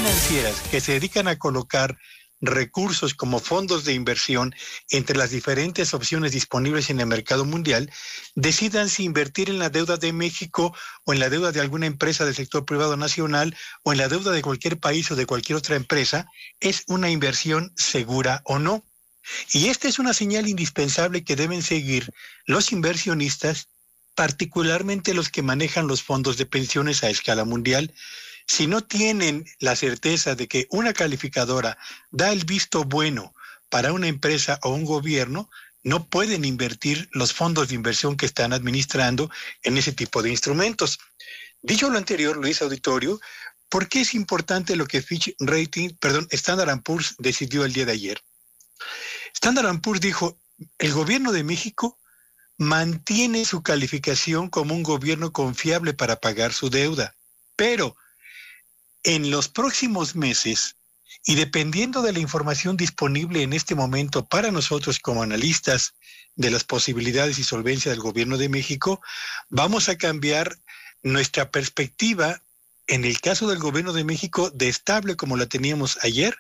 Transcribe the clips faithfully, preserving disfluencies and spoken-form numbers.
financieras que se dedican a colocar recursos como fondos de inversión entre las diferentes opciones disponibles en el mercado mundial, decidan si invertir en la deuda de México o en la deuda de alguna empresa del sector privado nacional o en la deuda de cualquier país o de cualquier otra empresa, es una inversión segura o no. Y esta es una señal indispensable que deben seguir los inversionistas, particularmente los que manejan los fondos de pensiones a escala mundial. Si no tienen la certeza de que una calificadora da el visto bueno para una empresa o un gobierno, no pueden invertir los fondos de inversión que están administrando en ese tipo de instrumentos. Dicho lo anterior, Luis Auditorio, ¿por qué es importante lo que Fitch Rating, perdón, Standard and Poor's decidió el día de ayer? Standard and Poor's dijo, el gobierno de México mantiene su calificación como un gobierno confiable para pagar su deuda, pero en los próximos meses, y dependiendo de la información disponible en este momento para nosotros como analistas de las posibilidades y solvencia del gobierno de México, vamos a cambiar nuestra perspectiva, en el caso del gobierno de México, de estable como la teníamos ayer,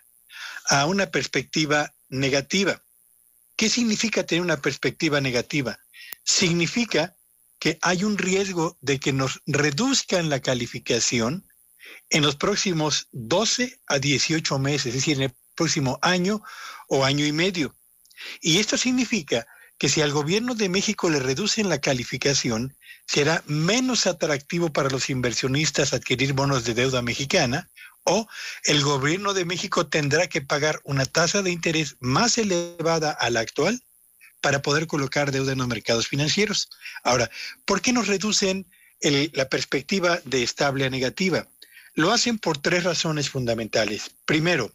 a una perspectiva negativa. ¿Qué significa tener una perspectiva negativa? Significa que hay un riesgo de que nos reduzcan la calificación en los próximos doce a dieciocho meses, es decir, en el próximo año o año y medio. Y esto significa que si al gobierno de México le reducen la calificación, será menos atractivo para los inversionistas adquirir bonos de deuda mexicana, o el gobierno de México tendrá que pagar una tasa de interés más elevada a la actual para poder colocar deuda en los mercados financieros. Ahora, ¿por qué nos reducen el, la perspectiva de estable a negativa? Lo hacen por tres razones fundamentales. Primero,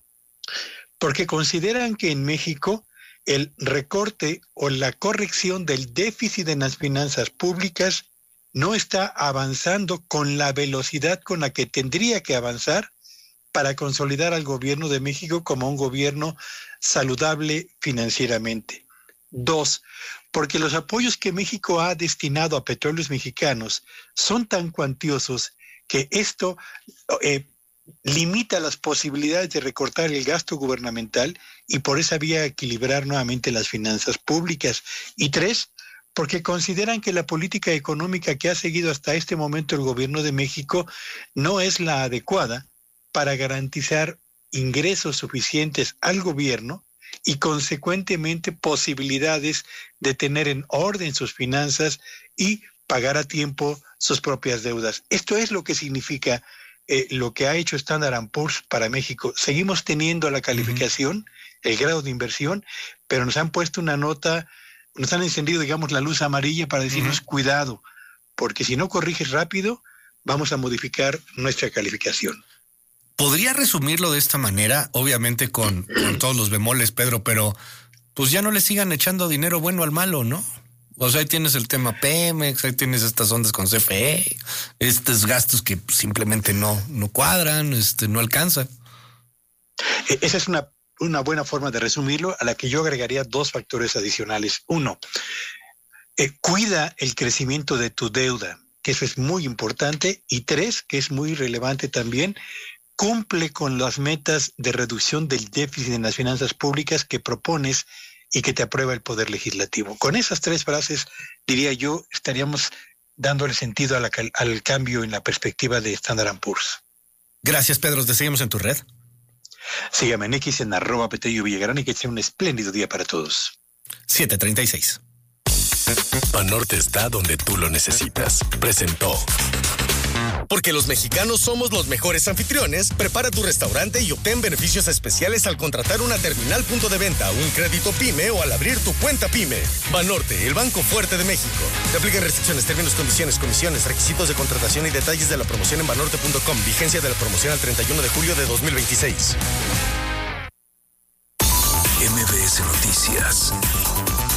porque consideran que en México el recorte o la corrección del déficit en las finanzas públicas no está avanzando con la velocidad con la que tendría que avanzar para consolidar al gobierno de México como un gobierno saludable financieramente. Dos, porque los apoyos que México ha destinado a petróleos mexicanos son tan cuantiosos que esto eh, limita las posibilidades de recortar el gasto gubernamental y por esa vía equilibrar nuevamente las finanzas públicas. Y tres, porque consideran que la política económica que ha seguido hasta este momento el gobierno de México no es la adecuada para garantizar ingresos suficientes al gobierno y consecuentemente posibilidades de tener en orden sus finanzas y pagar a tiempo sus propias deudas. Esto es lo que significa eh, lo que ha hecho Standard and Poor's para México. Seguimos teniendo la calificación, uh-huh. el grado de inversión, pero nos han puesto una nota, nos han encendido, digamos, la luz amarilla para decirnos uh-huh. cuidado, porque si no corriges rápido, vamos a modificar nuestra calificación. Podría resumirlo de esta manera, obviamente con, con todos los bemoles, Pedro, pero pues ya no le sigan echando dinero bueno al malo, ¿no? O sea, ahí tienes el tema Pemex, ahí tienes estas ondas con C F E, estos gastos que simplemente no, no cuadran, este, no alcanzan. Esa es una, una buena forma de resumirlo, a la que yo agregaría dos factores adicionales. Uno, eh, cuida el crecimiento de tu deuda, que eso es muy importante. Y tres, que es muy relevante también, cumple con las metas de reducción del déficit en las finanzas públicas que propones y que te aprueba el Poder Legislativo. Con esas tres frases, diría yo, estaríamos dándole sentido a la, al cambio en la perspectiva de Standard and Poor's. Gracias, Pedro. Te seguimos en tu red. Sígame en X en arroba Petello Villagrán y que sea un espléndido día para todos. siete treinta y seis. Banorte está donde tú lo necesitas. Presentó. Porque los mexicanos somos los mejores anfitriones, prepara tu restaurante y obtén beneficios especiales al contratar una terminal punto de venta, un crédito PYME o al abrir tu cuenta PYME. Banorte, el banco fuerte de México. Te aplican restricciones, términos, condiciones, comisiones, requisitos de contratación y detalles de la promoción en banorte punto com. Vigencia de la promoción al treinta y uno de julio de dos mil veintiséis. M B S Noticias.